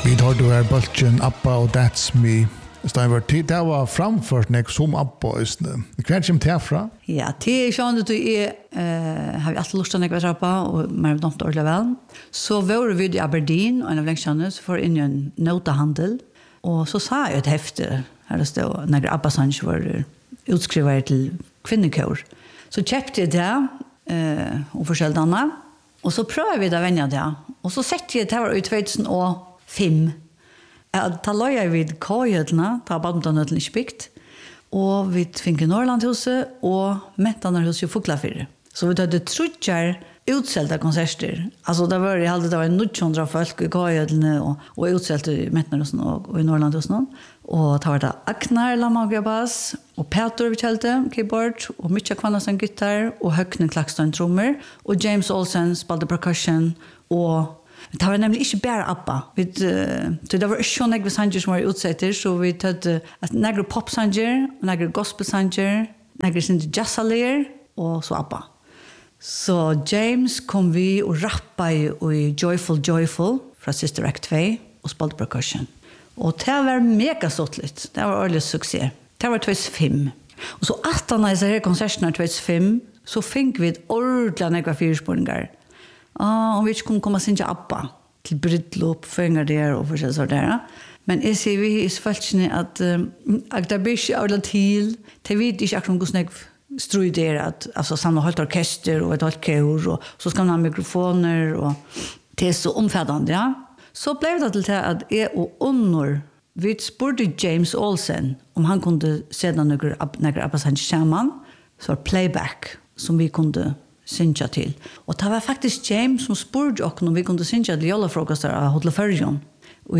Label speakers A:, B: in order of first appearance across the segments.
A: Vi tar du här bulten Abba och That's Me. Steinberg, det var framfört nek som Abba. Hva kommer det herfra?
B: Ja, det skjønner du har vi alltid lust til å Abba, og mer dumt ordentlig vel. Så var vi i Aberdeen, og en av lengsjene, så får inn i en notahandel. Og så sa jeg et hefte, her det stod, når Abba-sanns var utskrivet til kvinnekår. Så kjøpte jeg det, og forskjellige andre. Og så prøvde vi det å vende det. Og så sette jeg det her i 2005. Da la jeg vid K-jødene, da badmintonøtene ikke bygd. Og vi fikk i Norrlandhuset, og Mentanarhuset i Fuglafyrre. Så vi hadde trutjer utselte konserter. Altså det var 900 folk i K-jødene, og utselte i Mentanarhuset og i Norrlandhuset. Og da var det Agnar Lamagabas, og Peter Vittelte, keyboard, og Mitja Kvannasen gitar, og Høgne Klakstøyen trommer, og James Olsen spalte percussion, og det var nemlig ikke bare Abba. Det var ikke så negre sanger som var utsetter, så vi tatt negre popsanger, negre gospelsanger, negre jazzalier, og så Abba. Så James kom vi og rappa i Joyful Joyful fra Sister Act 2 og spalte percussion. Og det var mega ståttligt. Det var ordentlig suksess. Det var 2005. Og så at han disse her konsertene 2005, så fikk vi et ordentlig negre fyrspåringer. Om vi ikke kunne komme sin til Abba, til brydlop, føringer der og forskjellig sånn der. Men jeg sier vi i selvfølgelig at det blir ikke ordentlig til. Det vet ikke akkurat hvordan jeg strøy der, at samle holdt orkester og et holdt kør, og så skal man ha mikrofoner, og det så omfattende, ja. Så ble det til at jeg og Unnur, vi spurte James Olsen om han kunne se noen Abba-sanger sammen, så var playback som vi kunne synja til. Og det var faktisk James som spurte oss om vi kunne synja til jolafrokoster av Hotel Førjon. Og i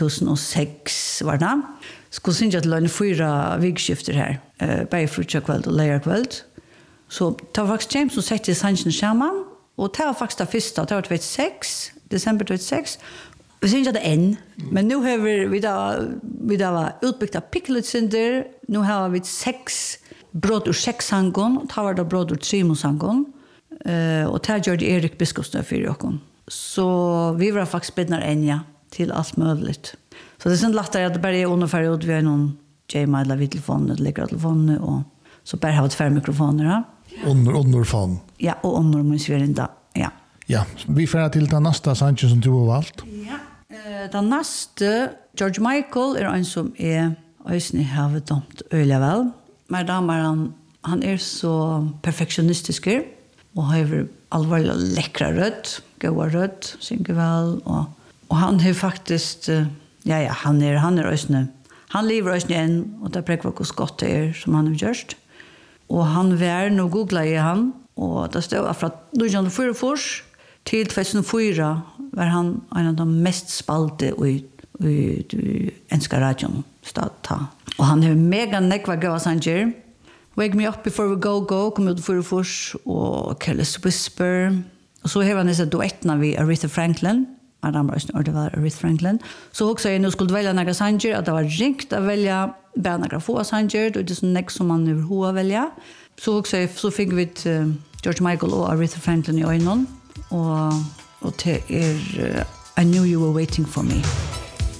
B: 2006 var det. Skulle synja til en 4 vikskifter her. Bare frutjakveld og leierkveld. Så det var faktisk James som sette sannsjen sammen. Og det var faktisk det første. Det var 26, desember 26. Vi synja det enn. Men nå har vi da utbygd av Picklet-synder. Nå har vi 6 brott ur 6 sangon. Og det var da brott ur 3 sangon. Og det gjør det Erik Biskopsnø for dere. Så vi var faktisk bedre enn til alt mulig. Så det er sånn lettere at det bare er underfærd ut. Vi har noen J-mail eller vidtelefoner, eller telefoner, og så bare har vi 2 mikrofoner. Ja.
A: Underfond.
B: Ja, og undermunnsverinda. Ja.
A: Ja, vi får til den neste sangen som du har valgt.
B: Ja, den neste, George Michael, en som øyne har dømt øyelig vel. Men han så perfektionistisk og har alvorlig lekkere rødt, gode rødt, synger vel, og han har faktisk, han øsne. Han lever øsne igjen, og det prekker hvordan godt det som han har gjort. Og han var, nå googlet jeg han, og det stod fra 1944 til 2004 var han en av de mest spalte i enska radion. Og han har mega nekva gøy sanger. Wake Me Up Before We Go kom ut for først, og Careless Whisper. Og så har han disse duettene ved Aretha Franklin. Det var Aretha Franklin. Så også jeg nå skulle velge noen sanger, at det var ringt å velge bare noen få sanger, og det er sånn nek som man overhodet velge. Så også så fikk vi George Michael og Aretha Franklin i øynene, og det I Knew You Were Waiting For Me.